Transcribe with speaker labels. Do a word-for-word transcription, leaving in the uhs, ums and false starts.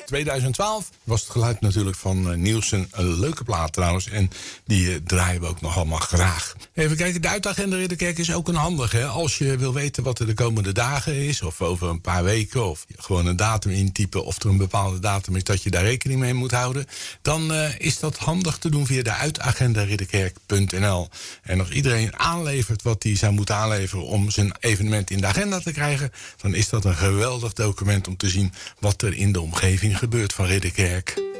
Speaker 1: tweeduizend twaalf was het geluid natuurlijk van uh, Nielsen. Een leuke plaat trouwens. En die uh, draaien we ook nog allemaal graag. Even kijken, de uitagenda Ridderkerk is ook een handige. Als je wil weten wat er de komende dagen is, of over een paar weken, of gewoon een datum intypen, of er een bepaalde datum is dat je daar rekening mee moet houden, dan uh, is dat handig te doen via de uitagenda ridderkerk punt n l. En als iedereen aanlevert wat hij zou moeten aanleveren om zijn evenement in de agenda te krijgen, dan is dat een geweldig document om te zien wat er in de omgeving gebeurt van Ridderkerk.